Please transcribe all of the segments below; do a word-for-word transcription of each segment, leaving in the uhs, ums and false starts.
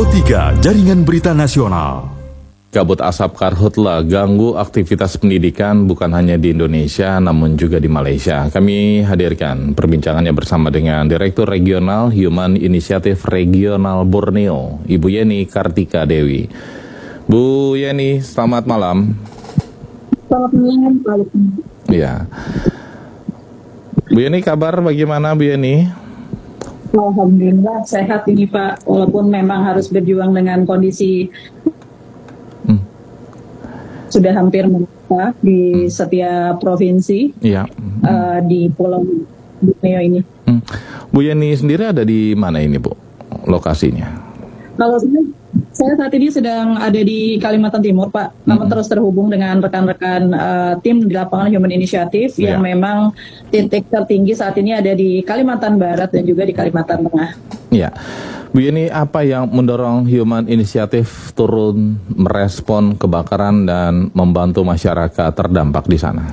Pro tiga Jaringan Berita Nasional. Kabut asap karhutla ganggu aktivitas pendidikan bukan hanya di Indonesia namun juga di Malaysia. Kami hadirkan perbincangannya bersama dengan Direktur Regional Human Initiative Regional Borneo, Ibu Yeni Kartika Dewi. Bu Yeni, selamat malam. Selamat malam, Pak. Iya. Bu Yeni, kabar bagaimana Bu Yeni? Alhamdulillah sehat ini Pak, walaupun memang harus berjuang dengan kondisi hmm. sudah hampir merata di setiap provinsi, ya. hmm. uh, di Pulau Borneo ini. Hmm. Bu Yeni sendiri ada di mana ini Bu, lokasinya? Kalau saya, saya saat ini sedang ada di Kalimantan Timur Pak, namun hmm. terus terhubung dengan rekan-rekan uh, tim di lapangan Human Initiative yeah. yang memang titik tertinggi saat ini ada di Kalimantan Barat dan juga di Kalimantan Tengah. Ya, Bu Yeni, apa yang mendorong Human Initiative turun merespon kebakaran dan membantu masyarakat terdampak di sana?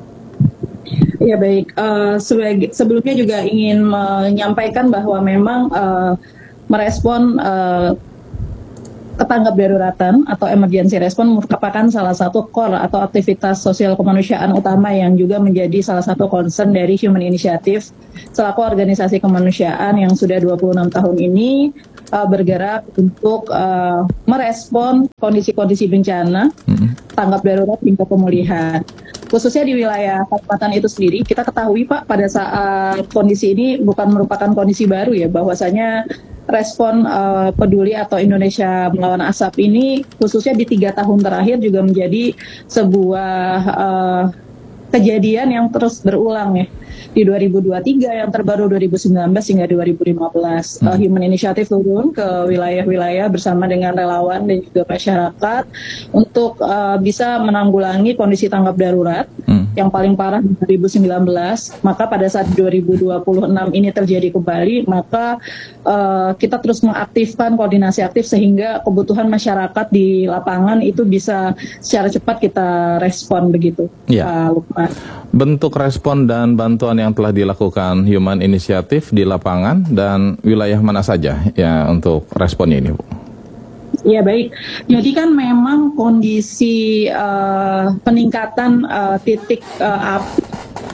Ya baik, uh, sebagai, sebelumnya juga ingin menyampaikan bahwa memang uh, merespon uh, tanggap daruratan atau emergency response merupakan salah satu core atau aktivitas sosial kemanusiaan utama yang juga menjadi salah satu concern dari Human Initiative selaku organisasi kemanusiaan yang sudah dua puluh enam tahun ini uh, bergerak untuk uh, merespon kondisi-kondisi bencana, mm-hmm. tanggap darurat hingga pemulihan. Khususnya di wilayah Kalimantan itu sendiri, kita ketahui Pak, pada saat kondisi ini bukan merupakan kondisi baru ya, bahwasanya respon uh, peduli atau Indonesia melawan asap ini khususnya di tiga tahun terakhir juga menjadi sebuah uh, kejadian yang terus berulang ya. Di dua ribu dua puluh tiga yang terbaru dua ribu sembilan belas hingga dua ribu lima belas hmm. uh, Human Initiative turun ke wilayah-wilayah bersama dengan relawan dan juga masyarakat untuk uh, bisa menanggulangi kondisi tanggap darurat hmm. yang paling parah di dua ribu sembilan belas. Maka pada saat dua ribu dua puluh enam ini terjadi kembali, maka uh, kita terus mengaktifkan koordinasi aktif sehingga kebutuhan masyarakat di lapangan itu bisa secara cepat kita respon begitu. Ya. Pak Lukman. Bentuk respon dan bantuan yang telah dilakukan Human Initiative di lapangan dan wilayah mana saja ya untuk responnya ini, Bu? Ya baik, jadi kan memang kondisi uh, peningkatan uh, titik uh, api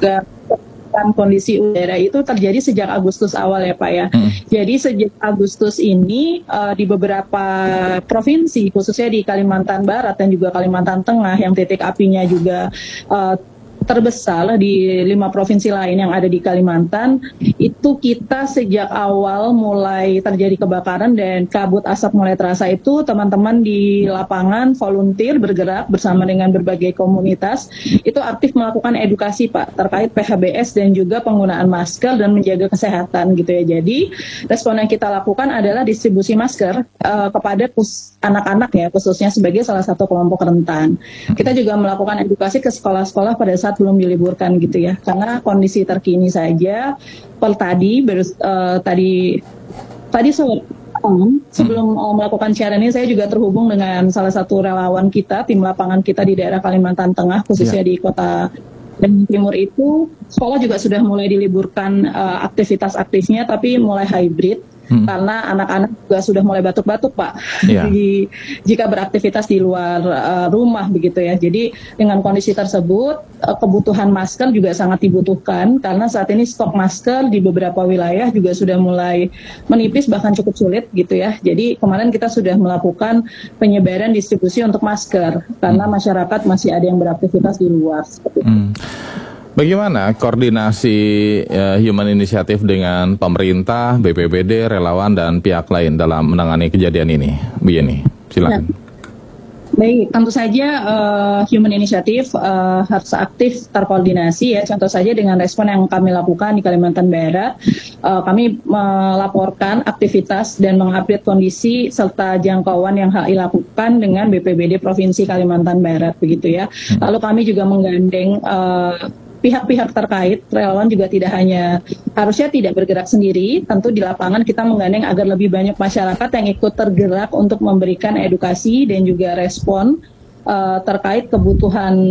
dan kondisi udara itu terjadi sejak Agustus awal ya Pak ya. Hmm. Jadi sejak Agustus ini uh, di beberapa provinsi khususnya di Kalimantan Barat dan juga Kalimantan Tengah yang titik apinya juga uh, terbesar di lima provinsi lain yang ada di Kalimantan, itu kita sejak awal mulai terjadi kebakaran dan kabut asap mulai terasa itu teman-teman di lapangan volunteer bergerak bersama dengan berbagai komunitas itu aktif melakukan edukasi Pak terkait P H B S dan juga penggunaan masker dan menjaga kesehatan gitu ya. Jadi respon yang kita lakukan adalah distribusi masker uh, kepada pus- anak-anak ya, khususnya sebagai salah satu kelompok rentan. Kita juga melakukan edukasi ke sekolah-sekolah pada saat belum diliburkan gitu ya, karena kondisi terkini saja per tadi baru uh, tadi tadi sore um, sebelum uh, melakukan siaran ini saya juga terhubung dengan salah satu relawan kita, tim lapangan kita di daerah Kalimantan Tengah khususnya yeah. di kota dan timur itu sekolah juga sudah mulai diliburkan uh, aktivitas aktifnya tapi mulai hybrid. Hmm. Karena anak-anak juga sudah mulai batuk-batuk Pak yeah. di, jika beraktivitas di luar uh, rumah begitu ya. Jadi dengan kondisi tersebut uh, kebutuhan masker juga sangat dibutuhkan karena saat ini stok masker di beberapa wilayah juga sudah mulai menipis bahkan cukup sulit gitu ya. Jadi kemarin kita sudah melakukan penyebaran distribusi untuk masker karena hmm. masyarakat masih ada yang beraktivitas di luar seperti itu. Hmm. Bagaimana koordinasi uh, Human Initiative dengan pemerintah, B P B D, relawan, dan pihak lain dalam menangani kejadian ini? Bu Yeni, silakan. Ya. Baik, tentu saja uh, Human Initiative uh, harus aktif terkoordinasi ya. Contoh saja dengan respon yang kami lakukan di Kalimantan Barat, uh, kami melaporkan aktivitas dan mengupdate kondisi serta jangkauan yang dilakukan dengan B P B D Provinsi Kalimantan Barat begitu ya. Hmm. Lalu kami juga menggandeng uh, pihak-pihak terkait, relawan juga tidak hanya harusnya tidak bergerak sendiri, tentu di lapangan kita menggandeng agar lebih banyak masyarakat yang ikut tergerak untuk memberikan edukasi dan juga respon uh, terkait kebutuhan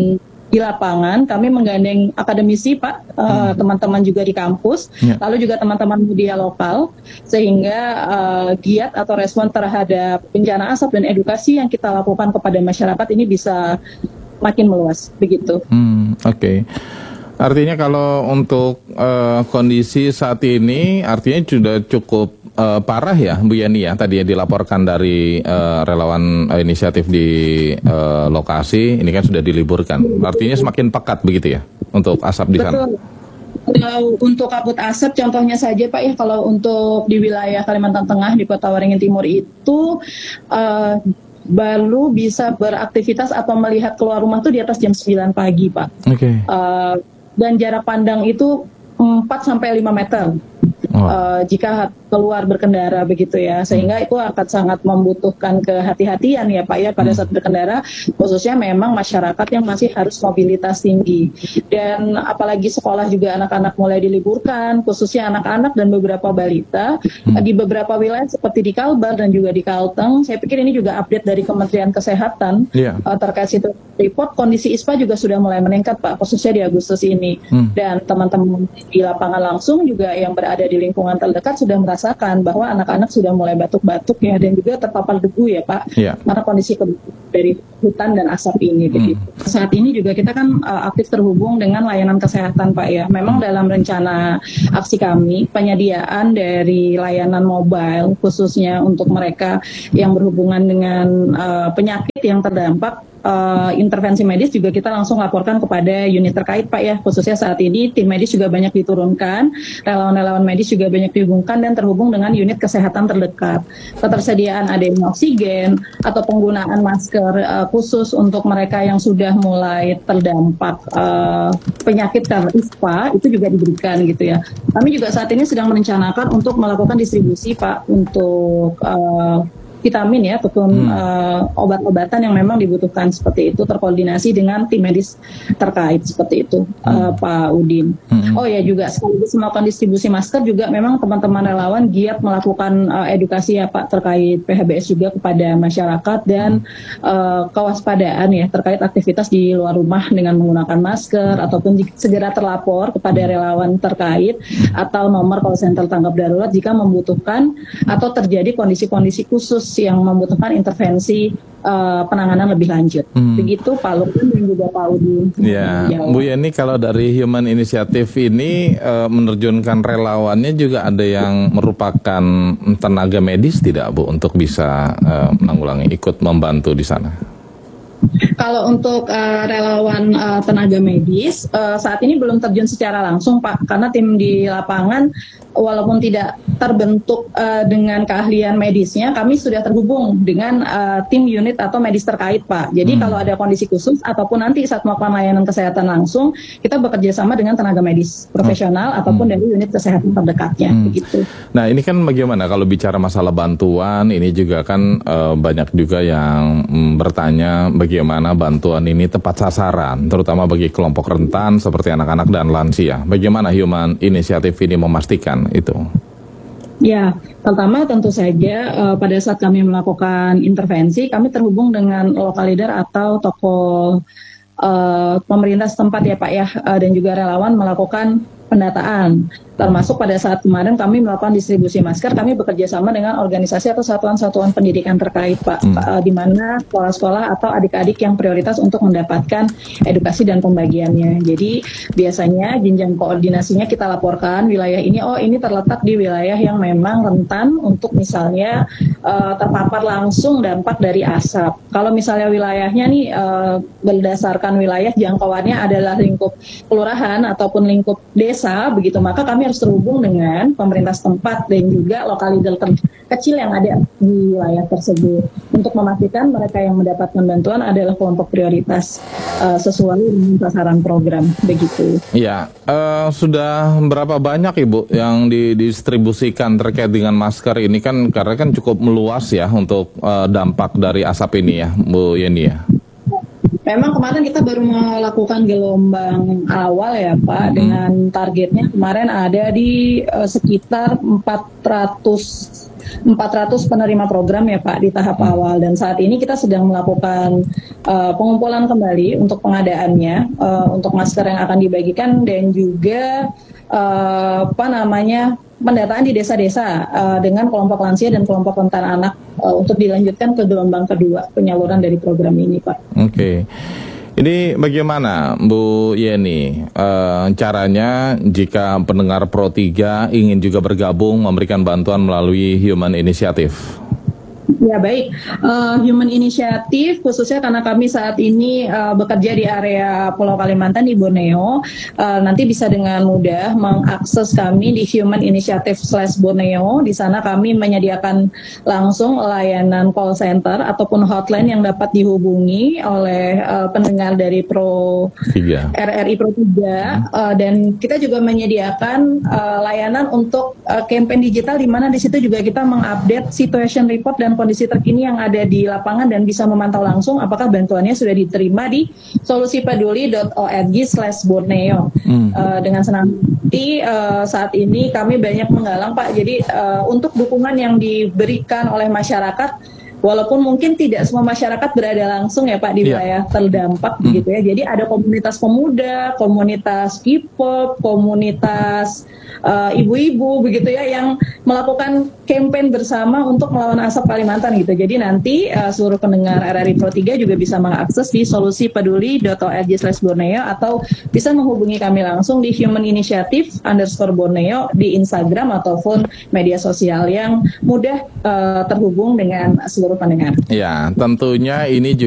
di lapangan kami menggandeng akademisi Pak, uh, hmm. teman-teman juga di kampus, ya. Lalu juga teman-teman media lokal, sehingga uh, giat atau respon terhadap bencana asap dan edukasi yang kita lakukan kepada masyarakat ini bisa makin meluas, begitu. Hmm, Oke. Okay. Artinya kalau untuk uh, kondisi saat ini, artinya sudah cukup uh, parah ya, Bu Yeni ya, tadi ya dilaporkan dari uh, relawan uh, inisiatif di uh, lokasi, ini kan sudah diliburkan. Artinya semakin pekat begitu ya, untuk asap di sana. Betul. Untuk kabut asap contohnya saja Pak ya, kalau untuk di wilayah Kalimantan Tengah di Kota Waringin Timur itu uh, baru bisa beraktivitas atau melihat keluar rumah tuh di atas jam sembilan pagi Pak. Oke. Okay. Uh, dan jarak pandang itu empat sampai lima meter. Oh. Uh, jika keluar berkendara begitu ya, sehingga itu akan sangat membutuhkan kehati-hatian ya Pak ya pada saat berkendara, khususnya memang masyarakat yang masih harus mobilitas tinggi, dan apalagi sekolah juga anak-anak mulai diliburkan, khususnya anak-anak dan beberapa balita hmm. di beberapa wilayah seperti di Kalbar dan juga di Kalteng. Saya pikir ini juga update dari Kementerian Kesehatan yeah. uh, terkait situ report kondisi I S P A juga sudah mulai meningkat Pak, khususnya di Agustus ini, hmm. dan teman-teman di lapangan langsung juga yang berada di lingkungan terdekat sudah merasakan bahwa anak-anak sudah mulai batuk-batuk ya, dan juga terpapar debu ya Pak, yeah. karena kondisi dari hutan dan asap ini. Hmm. Saat ini juga kita kan uh, aktif terhubung dengan layanan kesehatan Pak ya. Memang dalam rencana aksi kami penyediaan dari layanan mobile khususnya untuk mereka yang berhubungan dengan uh, penyakit yang terdampak Uh, intervensi medis juga kita langsung laporkan kepada unit terkait Pak ya, khususnya saat ini tim medis juga banyak diturunkan, relawan-relawan medis juga banyak dihubungkan dan terhubung dengan unit kesehatan terdekat. Ketersediaan adanya oksigen atau penggunaan masker uh, khusus untuk mereka yang sudah mulai terdampak uh, penyakit karena I S P A itu juga diberikan gitu ya. Kami juga saat ini sedang merencanakan untuk melakukan distribusi Pak untuk uh, vitamin ya, ataupun hmm. uh, obat-obatan yang memang dibutuhkan seperti itu, terkoordinasi dengan tim medis terkait seperti itu, hmm. uh, Pak Udin. Hmm. Oh ya, juga sekaligus melakukan distribusi masker juga memang teman-teman relawan giat melakukan uh, edukasi ya Pak terkait P H B S juga kepada masyarakat dan uh, kewaspadaan ya terkait aktivitas di luar rumah dengan menggunakan masker, ataupun segera terlapor kepada relawan terkait atau nomor call center tanggap darurat jika membutuhkan atau terjadi kondisi-kondisi khusus yang membutuhkan intervensi uh, penanganan lebih lanjut. Hmm. Begitu Pak Lukman dan juga Pak Udin. Ya, Bu Yeni, kalau dari Human Initiative ini uh, menerjunkan relawannya juga ada yang merupakan tenaga medis tidak Bu untuk bisa uh, menanggulangi, ikut membantu di sana? Kalau untuk uh, relawan uh, tenaga medis uh, saat ini belum terjun secara langsung Pak, karena tim di lapangan walaupun tidak terbentuk uh, dengan keahlian medisnya, kami sudah terhubung dengan uh, tim unit atau medis terkait Pak. Jadi hmm. kalau ada kondisi khusus ataupun nanti saat melakukan layanan kesehatan langsung, kita bekerja sama dengan tenaga medis profesional hmm. ataupun dari unit kesehatan terdekatnya. Hmm. Begitu. Nah ini kan bagaimana kalau bicara masalah bantuan, ini juga kan uh, banyak juga yang mm, bertanya bagaimana bantuan ini tepat sasaran, terutama bagi kelompok rentan seperti anak-anak dan lansia. Bagaimana Human Initiative ini memastikan itu? Ya, pertama tentu saja uh, pada saat kami melakukan intervensi, kami terhubung dengan local leader atau tokoh uh, pemerintah setempat ya Pak ya, uh, dan juga relawan melakukan pendataan. Termasuk pada saat kemarin kami melakukan distribusi masker, kami bekerja sama dengan organisasi atau satuan-satuan pendidikan terkait Pak, hmm. uh, di mana sekolah-sekolah atau adik-adik yang prioritas untuk mendapatkan edukasi dan pembagiannya. Jadi biasanya jenjang koordinasinya kita laporkan wilayah ini, oh ini terletak di wilayah yang memang rentan untuk misalnya uh, terpapar langsung dampak dari asap. Kalau misalnya wilayahnya nih uh, berdasarkan wilayah jangkauannya adalah lingkup kelurahan ataupun lingkup desa, begitu, maka kami harus terhubung dengan pemerintah setempat dan juga lokal leader kecil yang ada di wilayah tersebut untuk memastikan mereka yang mendapatkan bantuan adalah kelompok prioritas uh, sesuai dengan sasaran program, begitu. Iya, uh, sudah berapa banyak Ibu yang didistribusikan terkait dengan masker ini kan, karena kan cukup meluas ya untuk uh, dampak dari asap ini ya, Bu Yeni ya? Memang kemarin kita baru melakukan gelombang awal ya Pak, hmm. dengan targetnya kemarin ada di uh, sekitar empat ratus empat ratus penerima program ya Pak di tahap awal, dan saat ini kita sedang melakukan uh, pengumpulan kembali untuk pengadaannya, uh, untuk masker yang akan dibagikan dan juga uh, apa namanya pendataan di desa-desa uh, dengan kelompok lansia dan kelompok rentan anak uh, untuk dilanjutkan ke gelombang kedua penyaluran dari program ini Pak. Oke. Okay. Ini bagaimana Bu Yeni, e, caranya jika pendengar Pro tiga ingin juga bergabung memberikan bantuan melalui Human Initiative? Ya baik, uh, Human Initiative khususnya karena kami saat ini uh, bekerja di area Pulau Kalimantan di Borneo, uh, nanti bisa dengan mudah mengakses kami di Human Initiative slash Borneo. Di sana kami menyediakan langsung layanan call center ataupun hotline yang dapat dihubungi oleh uh, pendengar dari Pro tiga. R R I Pro tiga, hmm. uh, dan kita juga menyediakan uh, layanan untuk uh, campaign digital di mana di situ juga kita mengupdate situation report dan kondisi terkini yang ada di lapangan dan bisa memantau langsung apakah bantuannya sudah diterima di solusipaduli dot org slash Borneo. Hmm. Uh, dengan senang hati uh, saat ini kami banyak menggalang Pak, jadi uh, untuk dukungan yang diberikan oleh masyarakat, walaupun mungkin tidak semua masyarakat berada langsung ya Pak di wilayah yeah. terdampak hmm. gitu ya. Jadi ada komunitas pemuda, komunitas K-pop, komunitas uh, ibu-ibu begitu ya yang melakukan campaign bersama untuk melawan asap Kalimantan gitu. Jadi nanti uh, seluruh pendengar R R I Pro tiga juga bisa mengakses di solusipaduli dot org slash Borneo atau bisa menghubungi kami langsung di Human Initiative underscore Borneo di Instagram ataupun media sosial yang mudah uh, terhubung dengan seluruh pendengar. Ya, tentunya ini juga